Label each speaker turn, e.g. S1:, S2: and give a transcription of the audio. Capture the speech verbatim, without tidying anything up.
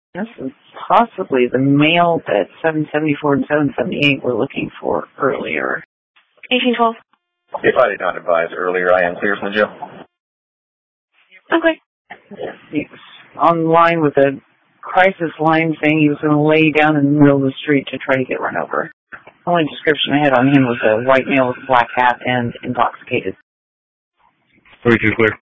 S1: This is possibly the male that seven seventy-four and seven seventy-eight were looking for earlier.
S2: eighteen twelve.
S3: If I did not advise earlier, I am clear from the jail.
S2: Okay.
S1: He was on the line with a crisis line saying he was going to lay down in the middle of the street to try to get run over. The only description I had on him was a white male with a black hat and intoxicated.
S4: thirty-two clear.